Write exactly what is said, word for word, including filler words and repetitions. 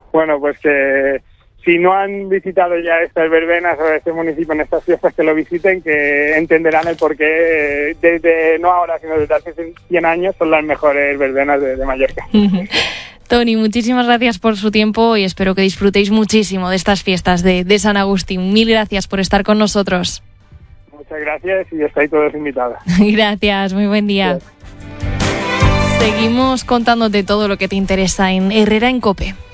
Bueno, pues que si no han visitado ya estas verbenas o este municipio en estas fiestas, que lo visiten, que entenderán el porqué desde, no ahora, sino desde hace cien años, son las mejores verbenas de, de Mallorca. Toni, muchísimas gracias por su tiempo y espero que disfrutéis muchísimo de estas fiestas de, de San Agustín. Mil gracias por estar con nosotros. Muchas gracias y estáis todos invitados. Gracias, muy buen día. Gracias. Seguimos contándote todo lo que te interesa en Herrera en COPE.